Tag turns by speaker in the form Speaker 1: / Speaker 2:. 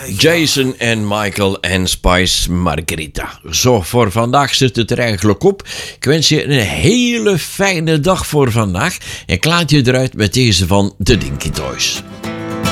Speaker 1: Jason en Michael en Spice Margarita. Zo, voor vandaag zit het er eigenlijk op. Ik wens je een hele fijne dag voor vandaag. En klaart je eruit met deze van de Dinky Toys.